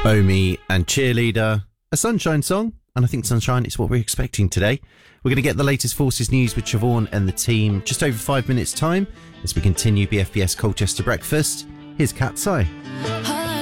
Omi and Cheerleader, a Sunshine song, and I think Sunshine is what we're expecting today. We're going to get the latest Forces news with Siobhan and the team just over 5 minutes' time as we continue BFBS Colchester Breakfast. Here's Cat Si.